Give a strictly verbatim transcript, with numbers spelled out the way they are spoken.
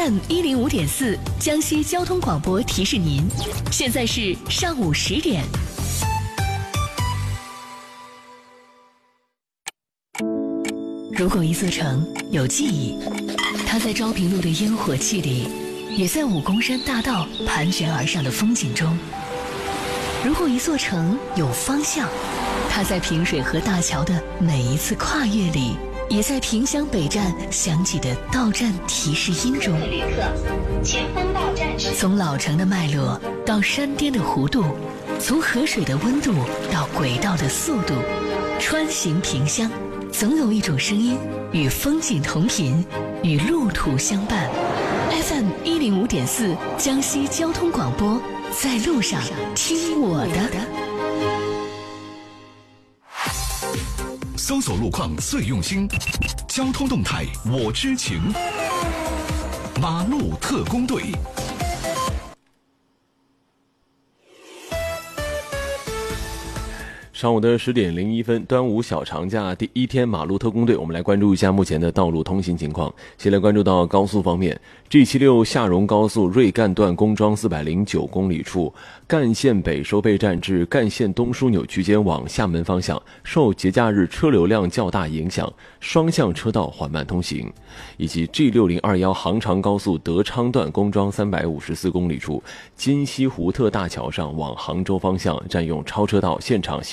M 一零五点四江西交通广播提示您，现在是上午十点。如果一座城有记忆，它在昭平路的烟火气里，也在武功山大道盘旋而上的风景中。如果一座城有方向，它在平水河大桥的每一次跨越里，也在萍乡北站响起的到站提示音中。 旅客，前方到站时。 从老城的脉络到山巅的弧度，从河水的温度到轨道的速度，穿行萍乡，总有一种声音与风景同频，与路途相伴。F M 一零五点四江西交通广播，在路上听我的。 搜索路况最用心，交通动态我知情。马路特工队。 上午的十点零一分，端午小长假第一天，马路特工队，我们来关注一下目前的道路通行情况。先来关注到高速方面 ，G 七十六下荣高速瑞干段公庄四百零九公里处，干线北收费站至干线东枢纽区间往厦门方向，受节假日车流量较大影响，双向车道缓慢通行。以及 G 六零二一杭长高速德昌段公庄三百五十四公里处，金西湖特大桥上往杭州方向，占用超车道，现场